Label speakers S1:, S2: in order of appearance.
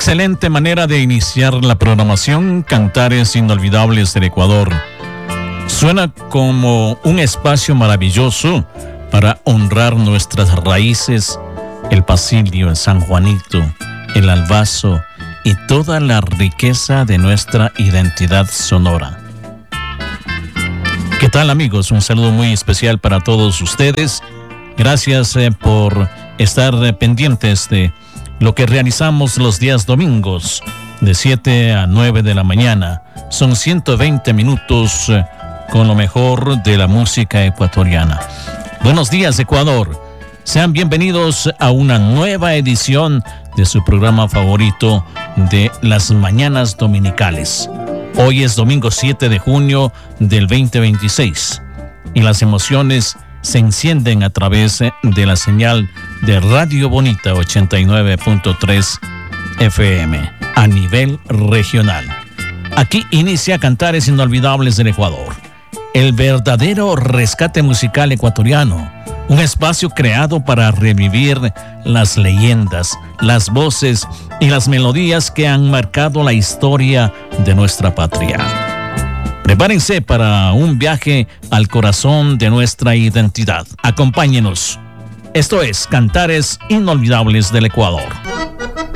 S1: Excelente manera de iniciar la programación Cantares Inolvidables del Ecuador. Suena como un espacio maravilloso para honrar nuestras raíces, el Pasilio, el San Juanito, el Albazo y toda la riqueza de nuestra identidad sonora. ¿Qué tal, amigos? Un saludo muy especial para todos ustedes. Gracias por estar pendientes de lo que realizamos los días domingos de 7 a 9 de la mañana. Son 120 minutos con lo mejor de la música ecuatoriana. Buenos días, Ecuador. Sean bienvenidos a una nueva edición de su programa favorito de las mañanas dominicales. Hoy es domingo 7 de junio del 2026 y las emociones se encienden a través de la señal de Radio Bonita 89.3 FM a nivel regional. Aquí inicia Cantares Inolvidables del Ecuador, el verdadero rescate musical ecuatoriano, un espacio creado para revivir las leyendas, las voces y las melodías que han marcado la historia de nuestra patria. Prepárense para un viaje al corazón de nuestra identidad. Acompáñenos. Esto es Cantares Inolvidables del Ecuador.